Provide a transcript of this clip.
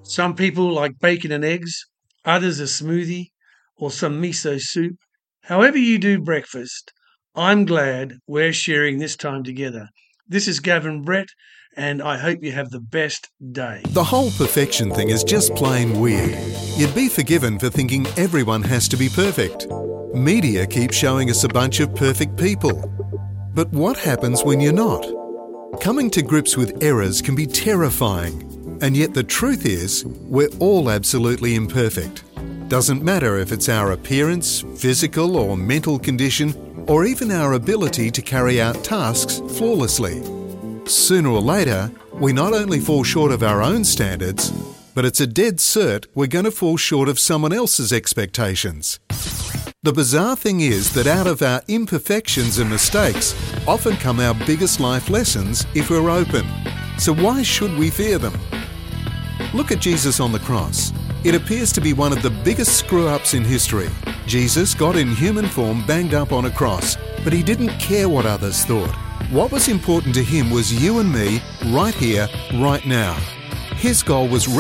Some people like bacon and eggs, others a smoothie or some miso soup. However you do breakfast, I'm glad we're sharing this time together. This is Gavin Brett, and I hope you have the best day. The whole perfection thing is just plain weird. You'd be forgiven for thinking everyone has to be perfect. Media keeps showing us a bunch of perfect people. But what happens when you're not? Coming to grips with errors can be terrifying. And yet the truth is, we're all absolutely imperfect. Doesn't matter if it's our appearance, physical or mental condition, or even our ability to carry out tasks flawlessly. Sooner or later, we not only fall short of our own standards, but it's a dead cert we're going to fall short of someone else's expectations. The bizarre thing is that out of our imperfections and mistakes often come our biggest life lessons if we're open. So why should we fear them? Look at Jesus on the cross. It appears to be one of the biggest screw-ups in history. Jesus got in human form banged up on a cross, but he didn't care what others thought. What was important to him was you and me, right here, right now. His goal was